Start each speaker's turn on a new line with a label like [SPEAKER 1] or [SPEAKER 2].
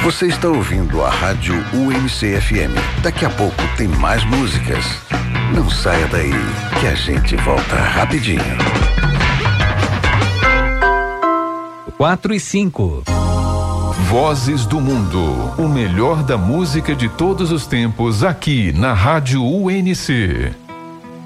[SPEAKER 1] Você está ouvindo a Rádio UNC-FM. Daqui a pouco tem mais músicas. Não saia daí, que a gente volta rapidinho.
[SPEAKER 2] 4:05.
[SPEAKER 3] Vozes do Mundo, o melhor da música de todos os tempos aqui na Rádio UNC.